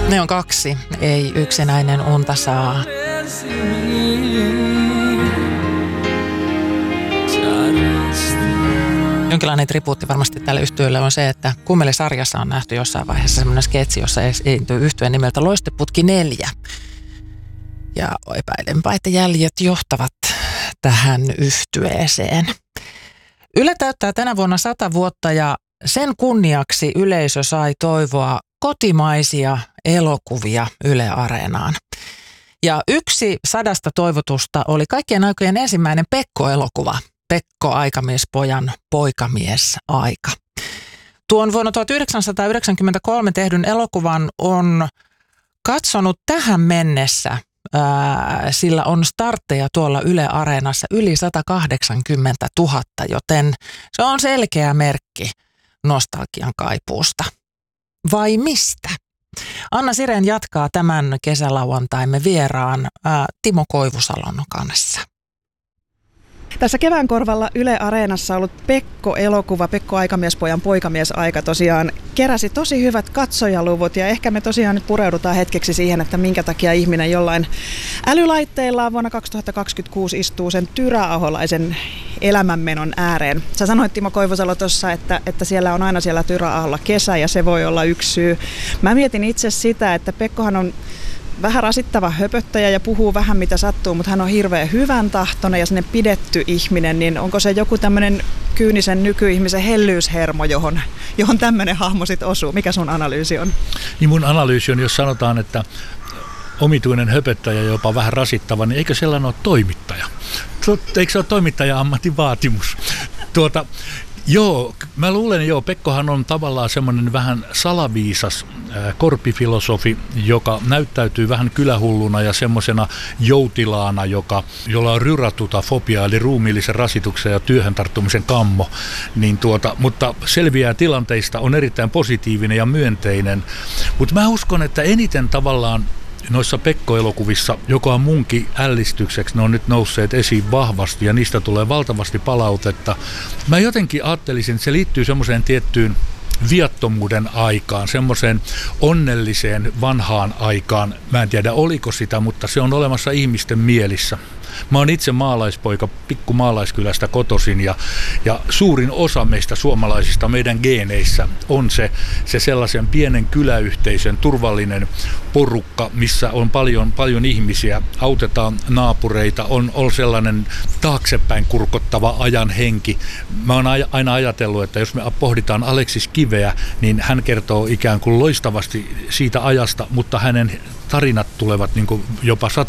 Ne on kaksi, ei yksinäinen unta saa. Jonkinlainen tribuutti varmasti tälle yhtyeelle on se, että Kummeli-sarjassa on nähty jossain vaiheessa semmoinen sketsi, jossa esiintyy yhtyeen nimeltä Loisteputki 4. Ja epäilenpä, että jäljet johtavat tähän yhtyeeseen. Yle täyttää tänä vuonna 100 vuotta ja sen kunniaksi yleisö sai toivoa kotimaisia elokuvia Yle Areenaan. Ja yksi 100 toivotusta oli kaikkien aikojen ensimmäinen Pekko-elokuva. Pekko Aikamiespojan poikamiesaika. Tuon vuonna 1993 tehdyn elokuvan on katsonut tähän mennessä, sillä on startteja tuolla Yle Areenassa yli 180 000, joten se on selkeä merkki nostalgian kaipuusta. Vai mistä? Anna Sirén jatkaa tämän kesälauantaimme vieraan Timo Koivusalon kanssa. Tässä kevään korvalla Yle Areenassa ollut Pekko-elokuva, Pekko Aikamiespojan poikamiesaika tosiaan keräsi tosi hyvät katsojaluvut ja ehkä me tosiaan nyt pureudutaan hetkeksi siihen, että minkä takia ihminen jollain älylaitteillaan vuonna 2026 istuu sen tyräaholaisen elämänmenon ääreen. Sä sanoit Timo Koivusalo tuossa, että siellä on aina siellä Tyräaholla kesä ja se voi olla yksi syy. Mä mietin itse sitä, että Pekkohan on vähän rasittava höpöttäjä ja puhuu vähän mitä sattuu, mutta hän on hirveän hyvän tahtoinen ja sinne pidetty ihminen, niin onko se joku tämmöinen kyynisen nykyihmisen hellyyshermo, johon tämmöinen hahmo sitten osuu? Mikä sun analyysi on? Niin mun analyysi on, jos sanotaan, että omituinen höpöttäjä, jopa vähän rasittava, niin eikö sellainen ole toimittaja? Eikö se ole toimittaja-ammatin vaatimus? Joo, mä luulen, Pekkohan on tavallaan semmoinen vähän salaviisas korpifilosofi, joka näyttäytyy vähän kylähulluna ja semmoisena joutilaana, jolla on ryratuta-fobia, eli ruumiillisen rasituksen ja työhön tarttumisen kammo. Mutta selviää tilanteista, on erittäin positiivinen ja myönteinen. Mutta mä uskon, että eniten tavallaan noissa Pekko-elokuvissa, joka on munkin ällistykseksi, ne on nyt nousseet esiin vahvasti ja niistä tulee valtavasti palautetta. Mä jotenkin ajattelisin, että se liittyy semmoiseen tiettyyn viattomuuden aikaan, semmoiseen onnelliseen vanhaan aikaan. Mä en tiedä oliko sitä, mutta se on olemassa ihmisten mielissä. Mä oon itse maalaispoika, pikku maalaiskylästä kotoisin ja suurin osa meistä suomalaisista meidän geeneissä on se sellaisen pienen kyläyhteisön turvallinen porukka, missä on paljon ihmisiä, autetaan naapureita, on sellainen taaksepäin kurkottava ajan henki. Mä oon aina ajatellut, että jos me pohditaan Aleksis Kiveä, niin hän kertoo ikään kuin loistavasti siitä ajasta, mutta hänen tarinat tulevat niin kuin jopa 100